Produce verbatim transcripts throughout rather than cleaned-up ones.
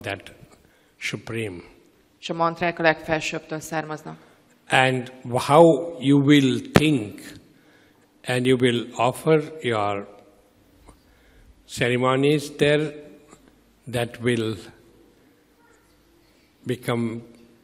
that supreme. És a mantrák a legfelsőbbtől származnak. And how you will think and you will offer your ceremonies there, that will become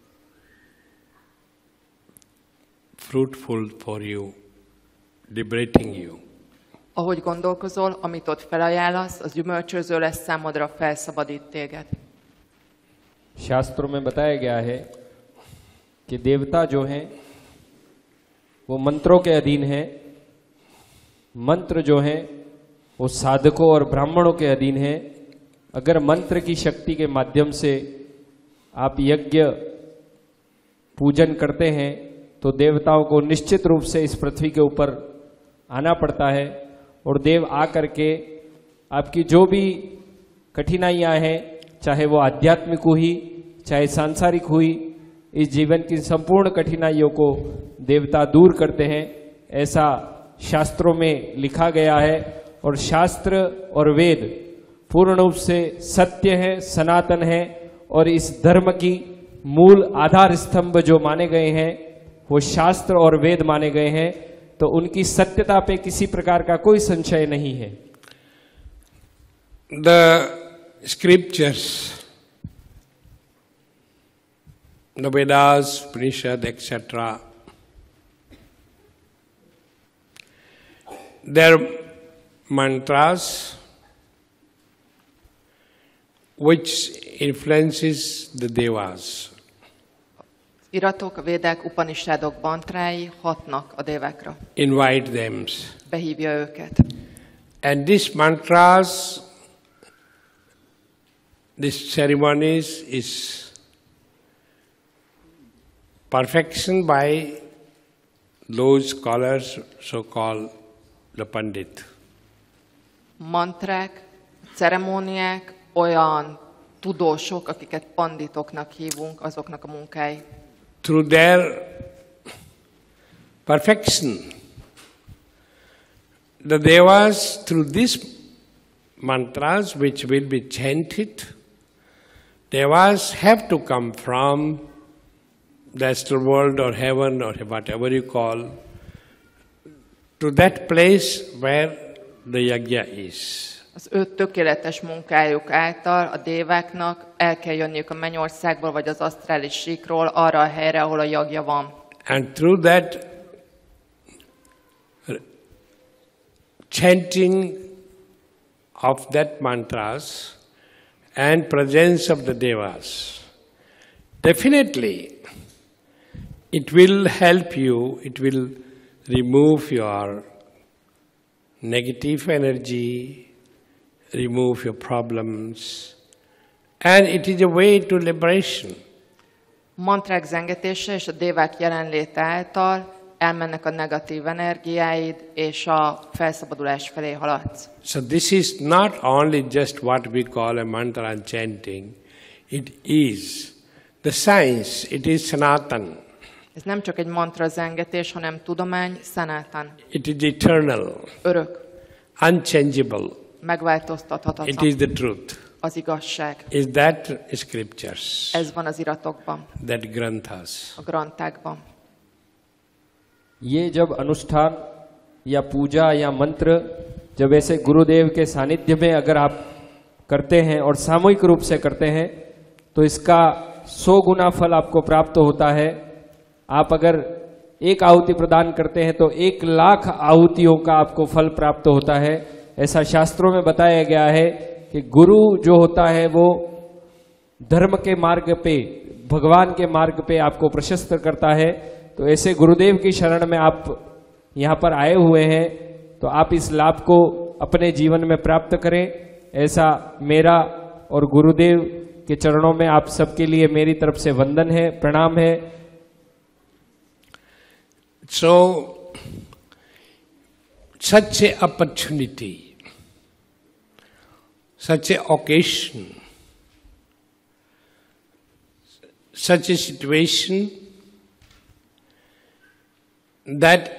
fruitful for you, liberating you. Ahogy gondolkozol, amit ott felajánlasz, az gyümölcsöző lesz számodra, felszabadít téged. शास्त्रों में बताया गया है कि देवता जो हैं वो मंत्रों के अधीन हैं, मंत्र जो हैं वो साधकों और ब्राह्मणों के अधीन हैं। अगर मंत्र की शक्ति के माध्यम से आप यज्ञ पूजन करते हैं तो देवताओं को निश्चित रूप से इस पृथ्वी के ऊपर आना पड़ता है और देव आकर के आपकी जो भी कठिनाइयां हैं, चाहे वो आध्यात्मिक हुई चाहे सांसारिक हुई, इस जीवन की संपूर्ण कठिनाइयों को देवता दूर करते हैं, ऐसा शास्त्रों में लिखा गया है। और शास्त्र और वेद पूर्ण रूप से सत्य है, सनातन है और इस धर्म की मूल आधार स्तंभ जो माने गए हैं वो शास्त्र और वेद माने गए हैं, तो उनकी सत्यता पे किसी प्रकार का कोई संशय नहीं है। The scriptures, the Vedas, Upanishad, et cetera, their mantras which influences the devas. Iratok, a védek, upanishadok, mantrái hatnak a dévákra. Invite them. Behívja őket. And these mantras, these ceremonies is perfection by those scholars, so-called the Pandit. Mantrák, ceremóniák, olyan tudósok, akiket panditoknak hívunk, azoknak a munkái. Through their perfection, the devas, through these mantras which will be chanted, devas have to come from the astral world or heaven or whatever you call, to that place where the yajna is. Az ő tökéletes munkájuk által a déváknak el kell jönniük a mennyországból vagy az asztrális síkról arra a helyre, ahol a jagja van. And through that chanting of that mantras and presence of the devas, definitely it will help you, it will remove your negative energy, remove your problems, and it is a way to liberation. Mantrák zengetése és a dévák jelenléte által elmennek a negatív energiáid, és a felszabadulás felé haladsz. So this is not only just what we call a mantra and chanting, it is the science, it is Sanatan. Ez nem csak egy mantra zengetés, hanem tudomány, Sanatan. It is eternal, örök, unchangeable. Megváltoztathatatlan. It is the truth. Az igazság. Is that scriptures? Ez van az iratokban. That granthas. A grantákban. ये जब अनुष्ठान या पूजा या मंत्र जब ऐसे गुरुदेव के सानिध्य में अगर आप करते हैं और सामूहिक रूप से करते हैं तो इसका सौ गुना फल आपको प्राप्त होता है। आप अगर एक आहुति प्रदान करते हैं तो एक लाख आहुतियों का आपको फल प्राप्त होता है। ऐसा शास्त्रों में बताया गया है कि गुरु जो होता है वो धर्म के मार्ग पे, भगवान के मार्ग पे आपको प्रशस्त करता है। तो ऐसे गुरुदेव की शरण में आप यहाँ पर आए हुए हैं तो आप इस लाभ को अपने जीवन में प्राप्त करें, ऐसा मेरा और गुरुदेव के चरणों में आप सबके लिए मेरी तरफ से वंदन है, प्रणाम है। So, such an opportunity, such an occasion, such a situation that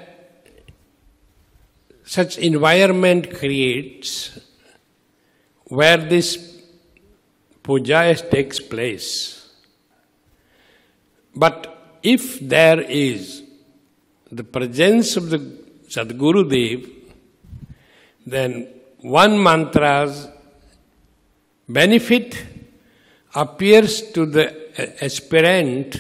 such environment creates where this puja takes place. But if there is the presence of the Sadguru Dev, then one mantra's benefit appears to the aspirant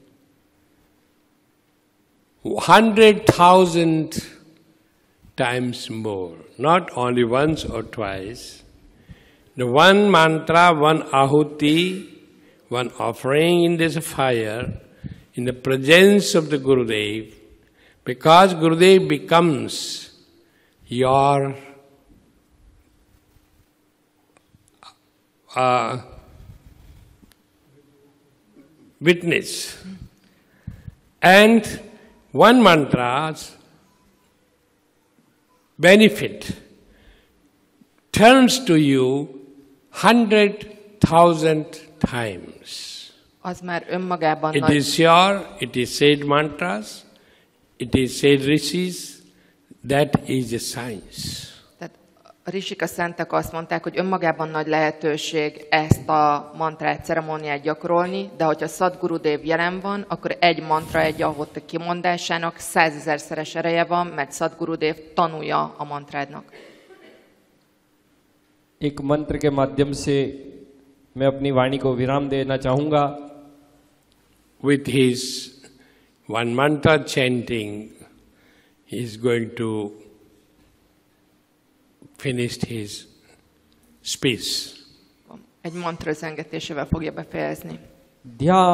hundred thousand times more, not only once or twice. The one mantra, one ahuti, one offering in this fire, in the presence of the Gurudev, because Gurudev becomes your uh, witness. And one mantra's benefit turns to you hundred thousand times. Az már önmagában It nagy... is your, it is said mantras, it is said rishis, that is a science. Tehát a risik, a szentek azt mondták, hogy önmagában nagy lehetőség ezt a mantrát, ceremóniát gyakorolni, de hogyha Sadgurudev jelen van, akkor egy mantra, egy ahoti kimondásának százezerszeres ereje van, mert Sadgurudev tanulja a mantrádnak. एक मंत्र के माध्यम से मैं अपनी वाणी को विराम देना चाहूँगा. With his one mantra chanting, he is going to finish his speech. Egy mantra zengetésével fogja befejezni. ध्यान